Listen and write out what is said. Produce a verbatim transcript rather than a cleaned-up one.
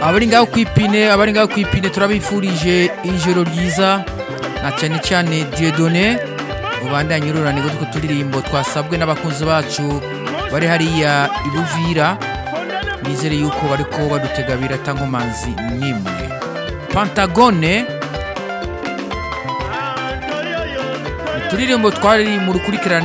abari ngaho kwipine abari ngaho kwipine turabifurije ijoro ryiza na cyane cyane Dieudonné ubandanye ururane gutko turirimbo twasabwe n'abakunzi bacu bari hariya ibuvira nizere yuko bariko badutegabira tangomanzi nimwe Pentagone turirimbo twari mu rukurikirane